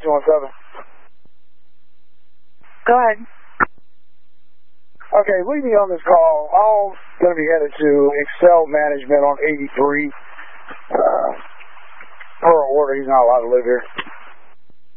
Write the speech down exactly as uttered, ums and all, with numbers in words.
two one seven. Go ahead. Okay, leave me on this call. I'm going to be headed to Excel Management on eighty-three. Uh, per order, he's not allowed to live here.